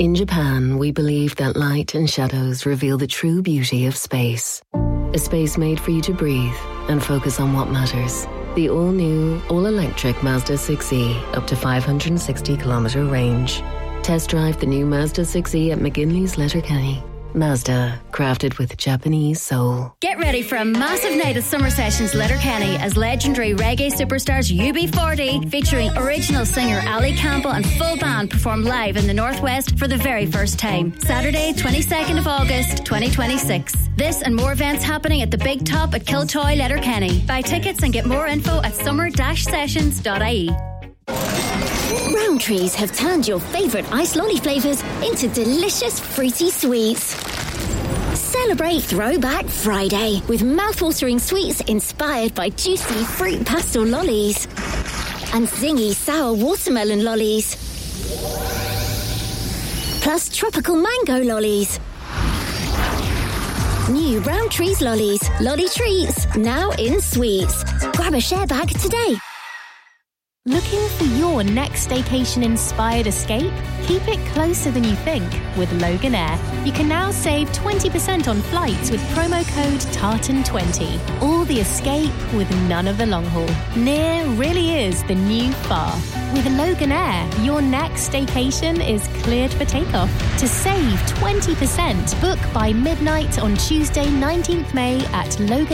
In Japan, we believe that light and shadows reveal the true beauty of space. A space made for you to breathe and focus on what matters. The all-new, all-electric Mazda 6e, up to 560-kilometre range. Test drive the new Mazda 6e at McGinley's Letterkenny. Mazda, crafted with Japanese soul. Get ready for a massive night at Summer Sessions Letterkenny as legendary reggae superstars UB40, featuring original singer Ali Campbell and full band, perform live in the Northwest for the very first time. Saturday, 22nd of August, 2026. This and more events happening at the Big Top at Kiltoy, Letterkenny. Buy tickets and get more info at summer-sessions.ie. Rowntree's have turned your favourite iced lolly flavours into delicious fruity sweets. Celebrate Throwback Friday with mouthwatering sweets inspired by juicy fruit pastel lollies and zingy sour watermelon lollies, plus tropical mango lollies. New Rowntree's lollies, lolly treats, now in sweets. Grab a share bag today. Looking for your next staycation-inspired escape? Keep it closer than you think with Loganair. You can now save 20% on flights with promo code TARTAN20. All the escape with none of the long haul. Near really is the new far. With Loganair, your next staycation is cleared for takeoff. To save 20%, book by midnight on Tuesday, 19th May at Logan.